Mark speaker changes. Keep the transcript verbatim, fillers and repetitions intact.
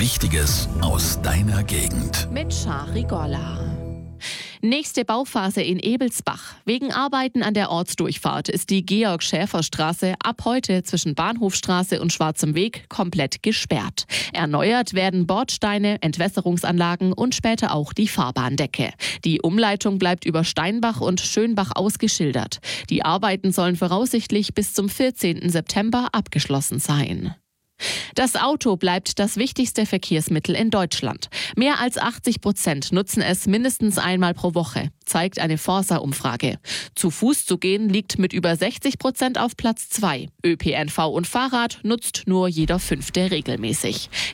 Speaker 1: Wichtiges aus deiner Gegend.
Speaker 2: Mit Shari Gorla. Nächste Bauphase in Ebelsbach. Wegen Arbeiten an der Ortsdurchfahrt ist die Georg-Schäfer-Straße ab heute zwischen Bahnhofstraße und Schwarzem Weg komplett gesperrt. Erneuert werden Bordsteine, Entwässerungsanlagen und später auch die Fahrbahndecke. Die Umleitung bleibt über Steinbach und Schönbach ausgeschildert. Die Arbeiten sollen voraussichtlich bis zum vierzehnten September abgeschlossen sein. Das Auto bleibt das wichtigste Verkehrsmittel in Deutschland. Mehr als achtzig Prozent nutzen es mindestens einmal pro Woche, zeigt eine Forsa-Umfrage. Zu Fuß zu gehen liegt mit über sechzig Prozent auf Platz zwei. ÖPNV und Fahrrad nutzt nur jeder Fünfte regelmäßig.